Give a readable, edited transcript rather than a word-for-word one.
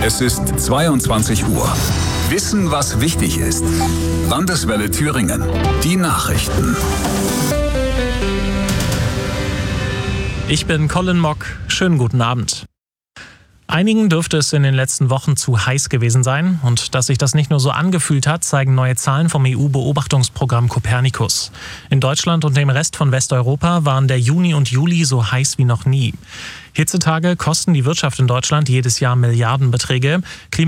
Es ist 22 Uhr. Wissen, was wichtig ist. Landeswelle Thüringen. Die Nachrichten. Ich bin Colin Mock. Schönen guten Abend. Einigen dürfte es in den letzten Wochen zu heiß gewesen sein. Und dass sich das nicht nur so angefühlt hat, zeigen neue Zahlen vom EU-Beobachtungsprogramm Copernicus. In Deutschland und dem Rest von Westeuropa waren der Juni und Juli so heiß wie noch nie. Hitzetage kosten die Wirtschaft in Deutschland jedes Jahr Milliardenbeträge.